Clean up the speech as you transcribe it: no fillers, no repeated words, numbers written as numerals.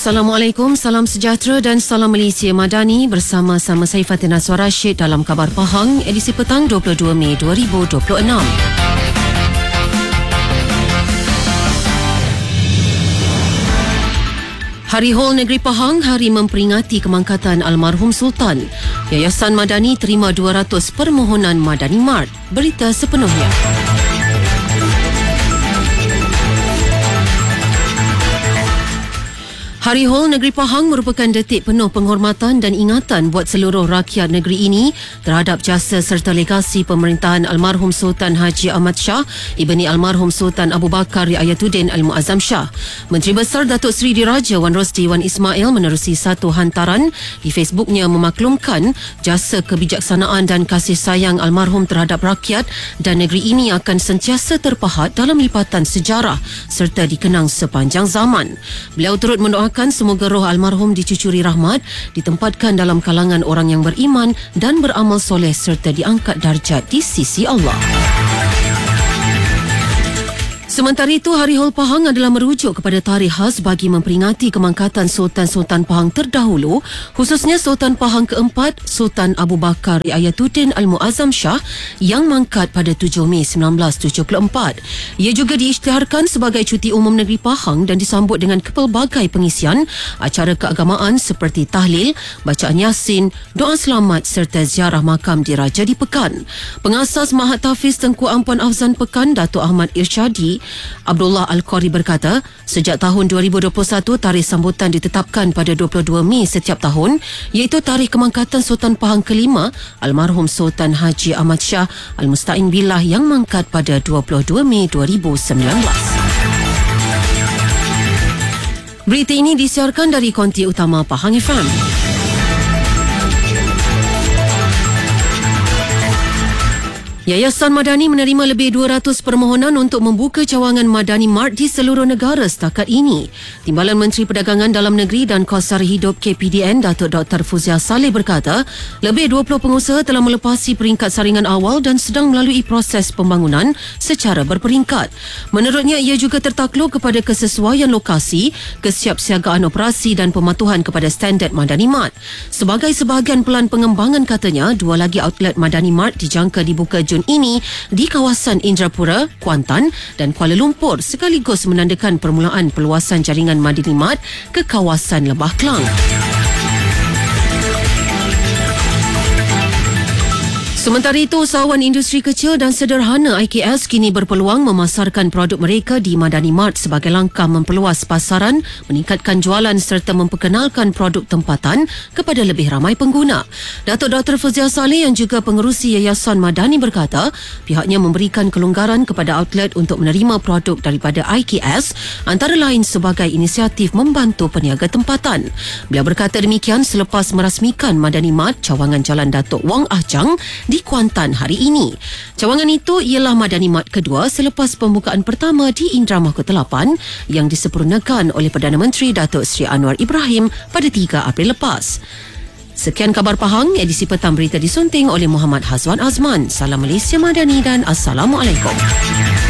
Assalamualaikum, salam sejahtera dan salam Malaysia Madani bersama-sama saya Fatina Rashid dalam Khabar Pahang edisi petang 22 Mei 2026. Hari Hol Negeri Pahang, hari memperingati kemangkatan almarhum Sultan. Yayasan Madani terima 200 permohonan Madani Mart. Berita sepenuhnya. Hari Hol Negeri Pahang merupakan detik penuh penghormatan dan ingatan buat seluruh rakyat negeri ini terhadap jasa serta legasi pemerintahan almarhum Sultan Haji Ahmad Shah ibni almarhum Sultan Abu Bakar Riayatuddin Al-Muazzam Shah. Menteri Besar Datuk Seri Diraja Wan Rosdi Wan Ismail menerusi satu hantaran di Facebooknya memaklumkan jasa kebijaksanaan dan kasih sayang almarhum terhadap rakyat dan negeri ini akan sentiasa terpahat dalam lipatan sejarah serta dikenang sepanjang zaman. Beliau turut mendoakan semoga roh almarhum dicucuri rahmat, ditempatkan dalam kalangan orang yang beriman dan beramal soleh serta diangkat darjat di sisi Allah. Sementara itu, Hari Hol Pahang adalah merujuk kepada tarikh khas bagi memperingati kemangkatan Sultan-Sultan Pahang terdahulu, khususnya Sultan Pahang keempat, Sultan Abu Bakar Riayatuddin Al-Muazzam Shah yang mangkat pada 7 Mei 1974. Ia juga diisytiharkan sebagai cuti umum negeri Pahang dan disambut dengan kepelbagai pengisian acara keagamaan seperti tahlil, bacaan Yasin, doa selamat serta ziarah makam diraja di Pekan. Pengasas Mahat Tahfiz Tengku Ampuan Afzan Pekan, Datuk Ahmad Irsyadi Abdullah Al-Qari berkata, sejak tahun 2021 tarikh sambutan ditetapkan pada 22 Mei setiap tahun, iaitu tarikh kemangkatan Sultan Pahang kelima almarhum Sultan Haji Ahmad Shah Al-Musta'in Billah yang mangkat pada 22 Mei 2019. Berita ini disiarkan dari konti utama Pahang FM. Yayasan Madani menerima lebih 200 permohonan untuk membuka cawangan Madani Mart di seluruh negara setakat ini. Timbalan Menteri Perdagangan Dalam Negeri dan Kos Sara Hidup KPDN, Datuk Dr. Fuzia Saleh berkata, lebih 20 pengusaha telah melepasi peringkat saringan awal dan sedang melalui proses pembangunan secara berperingkat. Menurutnya, ia juga tertakluk kepada kesesuaian lokasi, kesiapsiagaan operasi dan pematuhan kepada standard Madani Mart. Sebagai sebahagian pelan pengembangan katanya, 2 lagi outlet Madani Mart dijangka dibuka Jun ini di kawasan Indrapura, Kuantan dan Kuala Lumpur sekaligus menandakan permulaan perluasan jaringan Madani Mart ke kawasan Lebah Kelang. Sementara itu, usahawan industri kecil dan sederhana IKS kini berpeluang memasarkan produk mereka di Madani Mart sebagai langkah memperluas pasaran, meningkatkan jualan serta memperkenalkan produk tempatan kepada lebih ramai pengguna. Datuk Dr. Fuzia Saleh yang juga pengerusi Yayasan Madani berkata, pihaknya memberikan kelonggaran kepada outlet untuk menerima produk daripada IKS antara lain sebagai inisiatif membantu peniaga tempatan. Beliau berkata demikian selepas merasmikan Madani Mart cawangan Jalan Datuk Wang Ahjang di Kuantan hari ini. Cawangan itu ialah Madani Mart kedua selepas pembukaan pertama di Indra Mahkota 8 yang disempurnakan oleh Perdana Menteri Datuk Seri Anwar Ibrahim pada 3 April lepas. Sekian Khabar Pahang, edisi petang berita disunting oleh Muhammad Hazwan Azman. Salam Malaysia Madani dan Assalamualaikum.